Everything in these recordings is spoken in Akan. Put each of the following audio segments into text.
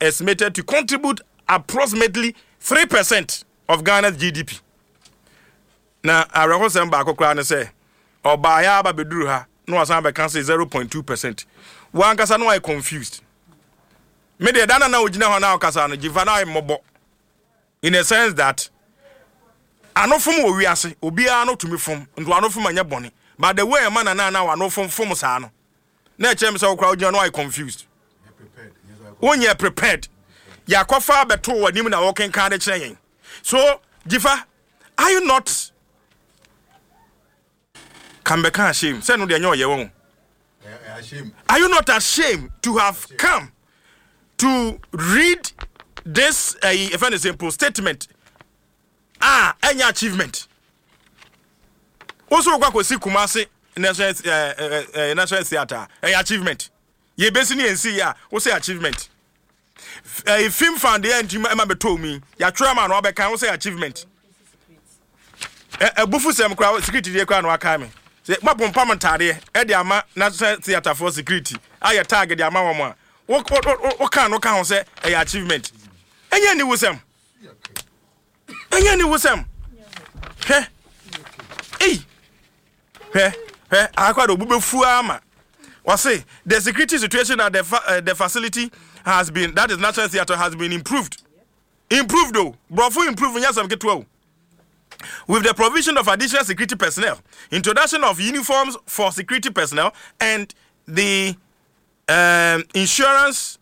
estimated to contribute approximately 3% of Ghana's GDP. Now, I reckon some back of say, or by Ababedruha, no, as I can say 0.2%. One can say, no, I confused. Media Dana now, now, Casano, Givana Mobo. In a sense that I know from where we are, Obiano to me from, and one of my bonny. But the way a man and now I know from Fomosano. Nature so crowd, you know, I confused. When you're prepared, you're far better when you are walking card saying. So, Jifa, are you not? Come back, ashamed. Send no, your own. Are you not ashamed to have come to read this, if any simple statement? Any achievement. Also, what was Kumasi National Theatre? Achievement. Ye basically and see what's the achievement? A film fund the end you remember told me, ya trauma no can what's the achievement? A bufusem crowd security de crown wakame. Say mapon pamentare e de ama National Theatre for security. Aye target de ama won. What can say a achievement? Enya ni wusem. Enya ni wusem. Akwado bubefu ama. Say the security situation at the facility has been, that is National Theatre, has been improved. Improved though. Brofo improved yes I'm get 12. With the provision of additional security personnel, introduction of uniforms for security personnel, and the insurance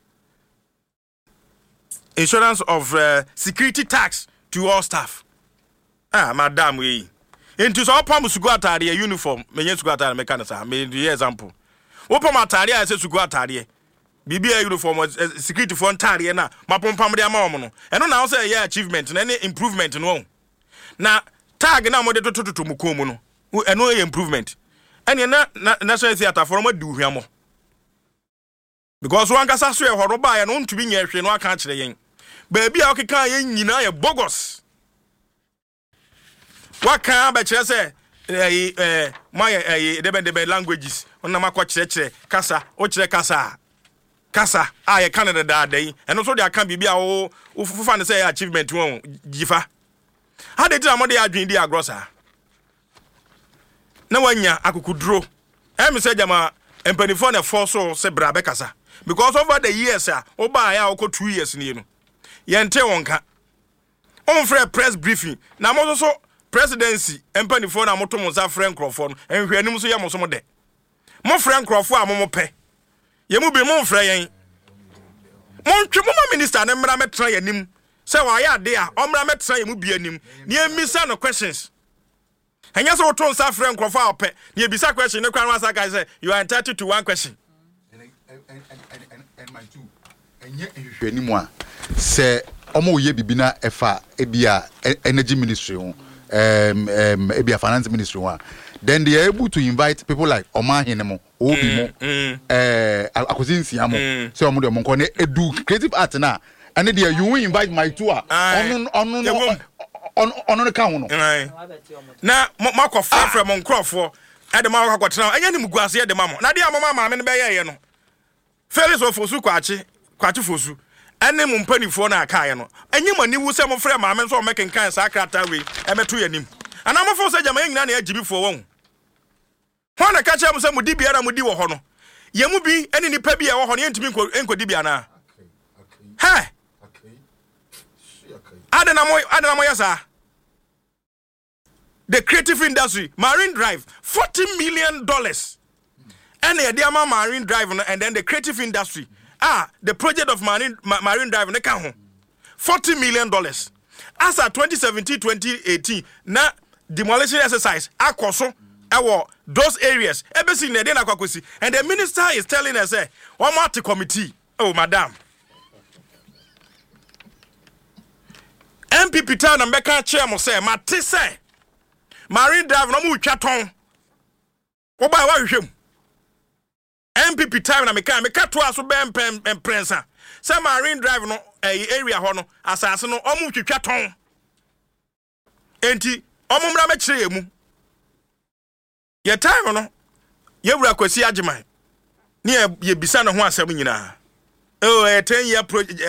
of security tax to all staff. Madam, we into so pam sugu atare uniform, menye sugu atare mekanisa, me the example. Opam atare I say sugu atare. Bibia uniform security for atare na mapompam de ama no. Eno na say yeah achievement na any improvement no. Na tag na mo de to mukomu no. Eno improvement. Ene na National Theatre for mo du hwamo. Because one kasa so e horoba ya no ntumi nya hwe no aka kire yen. Ba bia okeka yen nyina ye bogus. Waka ba kire say my debe languages on na makwa kire kasa o kire kasa aye Canada da dai eno so dey aka bibia o fufa ne say achievement won Jifa. How dey tell amode adwen di agrosa na wanya akukudro me say jama empanifo na force se bra be kasa because over the years oba ya oko 2 years ni no yente wonka on free press briefing na mo so presidency empanifo na moto mo za friend crofo no enhwanim so ya mo so mo de mo friend crofo a mo pe ye mu bi mo frɛ yen mo ntwe mo minister na mra metra yanim say wa ya de a omra metra ye mu bi anim ne emisa no questions enya so to nsa friend crofo a pe ne ebisa question ne kwan wasa guy say you are entitled to one question and my two enye ehwehwani a say omo ye bibina efa ebia energy ministry ho ebia finance ministry ho then they are able to invite people like Oma Hinemo, Obimo, Akosinsiamo, so I'm going to do creative art now. And then you invite my tour on the count. Now, Mark of Far from Crawford at the Mark of Town, and you go see the mamma. Nadia Mamma and Bayano. Felix of Fosu Quachifosu, and then Mumpany for Nakayano. And you knew some of Frem Mamma for making kind of Sakatawi, and a 2 year name. And I'm a force of Jamaican GB for one. When I catch up with some Dibia and Mudi Hono, Yamubi, and any Pebby or Honey to me, Enco Dibiana. Hey, Adanamoyasa. The creative industry, Marine Drive, $40 million. And the Diama Marine Drive, and then the creative industry. The project of Marine Drive, $40 million. As at 2017-2018, now demolition exercise, Akoso. Those areas, everything they didn't akwakosi, and the minister is telling us, one more committee. Oh, madam. MPP town and Mecca chairman say, Matisse, Marine Drive no mu chaton. What by you? MPP town and Mecca to us and prensa. Say Marine Drive no area hono, assassin no omu chaton. Enti, omumra mechire. Ye time no ye wura kwasi agyeman ne ye bisa no ho asem nyina 10-year project